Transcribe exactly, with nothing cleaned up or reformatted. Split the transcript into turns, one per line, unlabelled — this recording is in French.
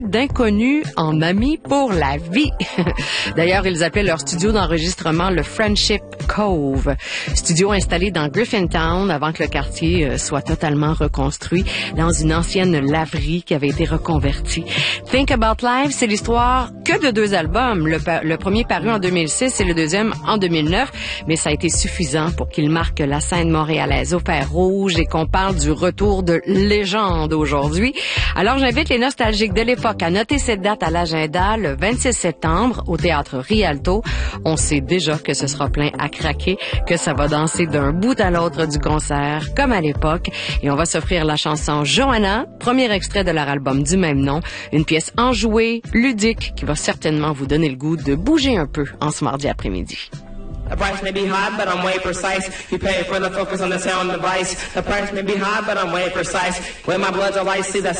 d'inconnus en amis pour la vie. D'ailleurs, ils appelaient leur studio d'enregistrement le Friendship Cove, studio installé dans Griffintown avant que le quartier soit totalement reconstruit dans une ancienne laverie qui avait été reconvertie. Think About Life, c'est l'histoire que de deux albums. Le, le premier paru en deux mille six et le deuxième en deux mille neuf, mais ça a été suffisant pour qu'il marque la scène montréalaise au fer rouge et qu'on parle du retour de légende aujourd'hui. Alors, j'invite les nostalgiques de l'époque à noter cette date à l'agenda, le vingt-six septembre, au Théâtre Rialto. On sait déjà que ce sera plein à craquer, que ça va danser d'un bout à l'autre du concert, comme à l'époque. Et on va s'offrir la chanson Joanna, premier extrait de leur album du même nom, une pièce enjouée, ludique, qui va certainement vous donner le goût de bouger un peu en ce mardi après-midi.
The price may be high, but I'm way precise. You pay for the focus on the sound device. The price may be high, but I'm way precise. When my blood's a light, see the